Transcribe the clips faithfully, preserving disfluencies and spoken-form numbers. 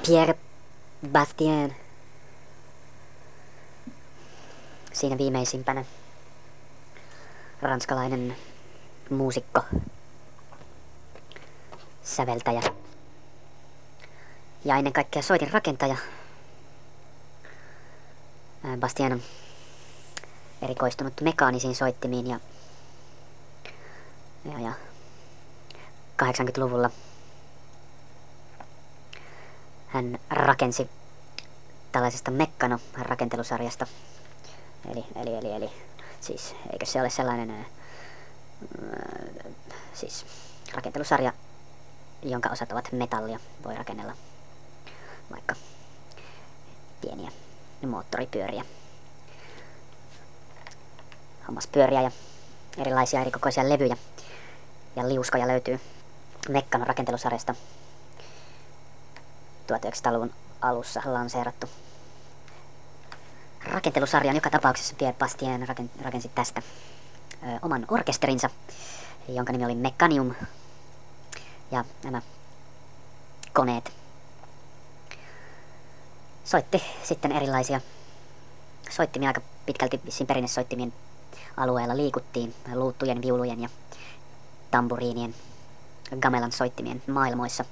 Pierre Bastien. Siinä viimeisimpänä ranskalainen muusikko, säveltäjä ja ennen kaikkea soitin rakentaja. Bastien on erikoistunut mekaanisiin soittimiin ja, ja, ja kahdeksankymmentäluvulla hän rakensi tällaisesta Meccano-rakentelusarjasta. Eli, eli, eli, eli, siis eikö se ole sellainen ää, siis rakentelusarja, jonka osat ovat metallia, voi rakennella vaikka pieniä moottoripyöriä, hammaspyöriä ja erilaisia erikokoisia levyjä ja liuskoja löytyy Meccano rakentelusarjasta tuhatyhdeksänsataaluvun alussa lanseerattu. Rakentelusarjan joka tapauksessa Pierre Bastien rakensi tästä ö, oman orkesterinsa, jonka nimi oli Mechanium. Ja nämä koneet soitti sitten erilaisia soittimia, aika pitkälti vissiin perinnesoittimien alueella liikuttiin luuttujen, viulujen ja tamburiinien, gamelan soittimien maailmoissa.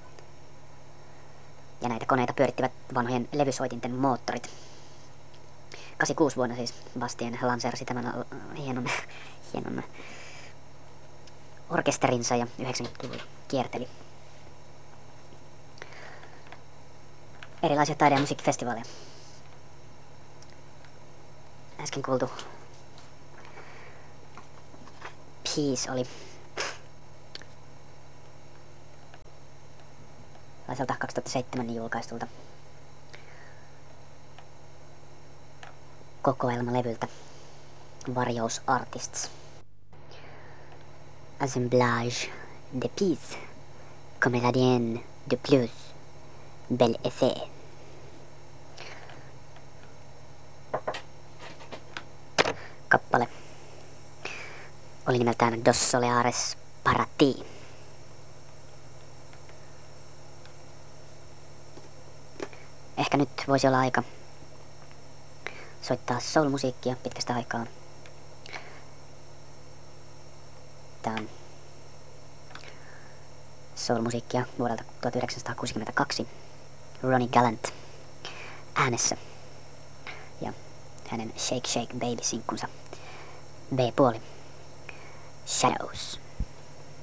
Ja näitä koneita pyörittivät vanhojen levysoitinten moottorit. kahdeksankymmentäkuusi vuonna siis Bastien lanseerasi tämän hienon, hienon orkesterinsa ja yhdeksänkymmentäluvulla kierteli erilaisia taide- ja musiikkifestivaaleja. Äsken kuultu Peace oli laiselta kaksituhattaseitsemän julkaistulta kokoelmalevyltä Various Artists. Assemblage de pièces comme la dienne de plus bel effet. Kappale oli nimeltään Dos Soleares Parati. Ehkä nyt voisi olla aika soittaa soul-musiikkia pitkästä aikaa. Tää on soul-musiikkia vuodelta tuhatyhdeksänsataakuusikymmentäkaksi. Ronnie Gallant äänessä ja hänen Shake Shake Baby -sinkkunsa B-puoli Shadows.